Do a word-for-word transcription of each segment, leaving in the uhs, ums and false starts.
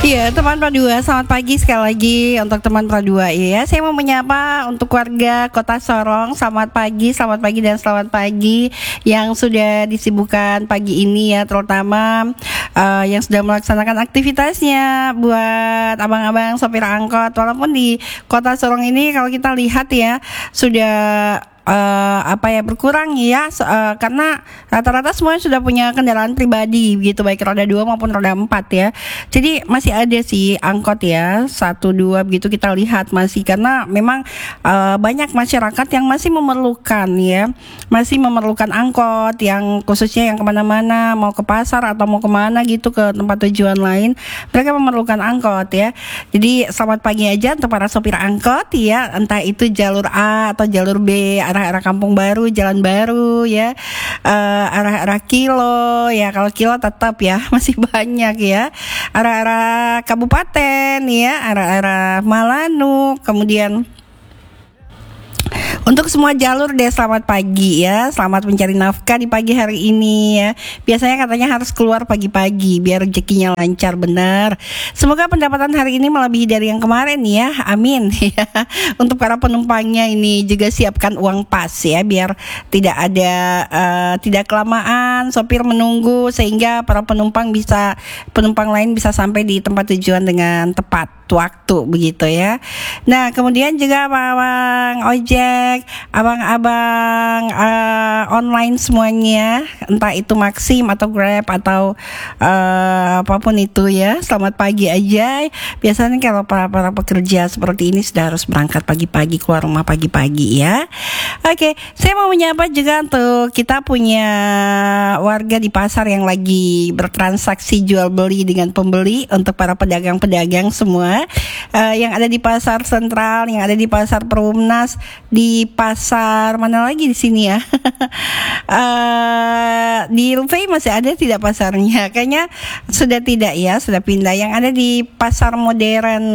Iya, teman Pro dua, selamat pagi sekali lagi untuk teman Pro dua ya. Saya mau menyapa untuk warga Kota Sorong, selamat pagi, selamat pagi dan selamat pagi yang sudah disibukkan pagi ini ya, terutama uh, yang sudah melaksanakan aktivitasnya buat abang-abang sopir angkot. Walaupun di Kota Sorong ini kalau kita lihat ya sudah Uh, apa ya berkurang ya uh, karena rata-rata semuanya sudah punya kendaraan pribadi begitu, baik roda dua maupun roda empat ya. Jadi masih ada sih angkot ya satu dua begitu kita lihat masih, karena memang uh, banyak masyarakat yang masih memerlukan ya masih memerlukan angkot yang khususnya yang kemana-mana, mau ke pasar atau mau kemana gitu, ke tempat tujuan lain, mereka memerlukan angkot ya. Jadi selamat pagi aja untuk para sopir angkot ya, entah itu jalur A atau jalur B, arah-arah Kampung Baru, Jalan Baru ya, uh, arah-arah Kilo ya. Kalau Kilo tetap ya masih banyak ya, arah-arah Kabupaten ya, arah-arah Malanuk, kemudian untuk semua jalur deh selamat pagi ya, selamat mencari nafkah di pagi hari ini ya. Biasanya katanya harus keluar pagi-pagi biar rezekinya lancar, benar. Semoga pendapatan hari ini melebihi dari yang kemarin ya, amin ya. Untuk para penumpangnya ini juga siapkan uang pas ya, biar tidak ada uh, tidak kelamaan sopir menunggu, sehingga para penumpang bisa penumpang lain bisa sampai di tempat tujuan dengan tepat waktu begitu ya. Nah kemudian juga abang ojek, abang-abang uh, online semuanya, entah itu Maxim atau Grab atau uh, apapun itu ya, selamat pagi aja. Biasanya kalau para para pekerja seperti ini sudah harus berangkat pagi-pagi, keluar rumah pagi-pagi ya. Oke, saya mau menyapa juga untuk kita punya warga di pasar yang lagi bertransaksi jual beli dengan pembeli, untuk para pedagang-pedagang semua uh, yang ada di pasar sentral, yang ada di pasar Perumnas, di pasar mana lagi di sini ya? uh, di Rufai masih ada tidak pasarnya? Kayaknya sudah tidak ya, sudah pindah. Yang ada di pasar modern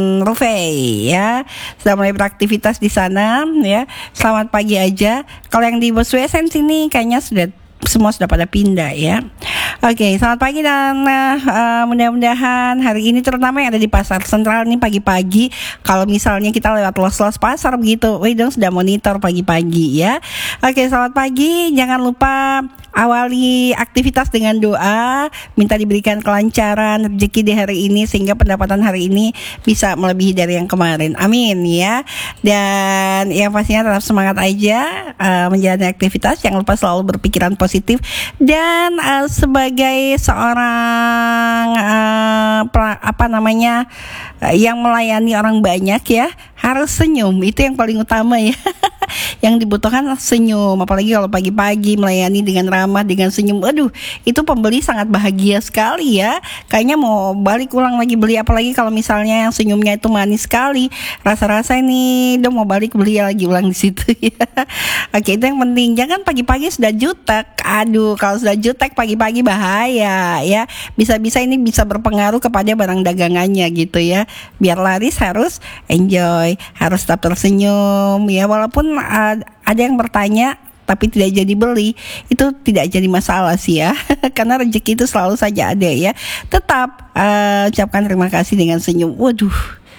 Rufai ya, sudah mulai beraktivitas di sana ya. Selamat pagi aja. Kalau yang di Boswesen sini kayaknya sudah semua sudah pada pindah ya. Oke, selamat pagi dan uh, mudah-mudahan hari ini terutama yang ada di pasar sentral ini pagi-pagi, kalau misalnya kita lewat los-los pasar begitu, wih dong sudah monitor pagi-pagi ya. Oke, selamat pagi. Jangan lupa awali aktivitas dengan doa, minta diberikan kelancaran rezeki di hari ini sehingga pendapatan hari ini bisa melebihi dari yang kemarin. Amin ya. Dan yang pastinya tetap semangat aja uh, menjalani aktivitas, jangan lupa selalu berpikiran positif, dan uh, sebagai seorang uh, pra, apa namanya uh, yang melayani orang banyak ya, harus senyum, itu yang paling utama ya. Yang dibutuhkan senyum, apalagi kalau pagi-pagi melayani dengan ramah, dengan senyum. Aduh, itu pembeli sangat bahagia sekali ya. Kayaknya mau balik ulang lagi beli, apalagi kalau misalnya yang senyumnya itu manis sekali. Rasa-rasa ini dong mau balik beli lagi ulang di situ ya. Oke, itu yang penting. Jangan pagi-pagi sudah jutek. Aduh, kalau sudah jutek pagi-pagi bahaya ya. Bisa-bisa ini bisa berpengaruh kepada barang dagangannya gitu ya. Biar laris harus enjoy, harus tetap tersenyum ya. Walaupun uh, ada yang bertanya tapi tidak jadi beli, itu tidak jadi masalah sih ya. Karena rezeki itu selalu saja ada ya. Tetap uh, ucapkan terima kasih dengan senyum. Waduh,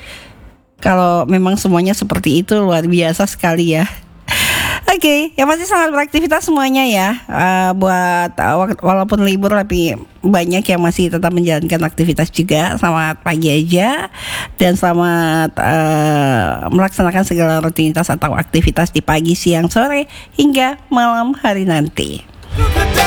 kalau memang semuanya seperti itu luar biasa sekali ya. Oke, okay, ya pasti selamat beraktivitas semuanya ya. Uh, buat uh, walaupun libur tapi banyak yang masih tetap menjalankan aktivitas juga. Selamat pagi aja dan selamat uh, melaksanakan segala rutinitas atau aktivitas di pagi, siang, sore hingga malam hari nanti.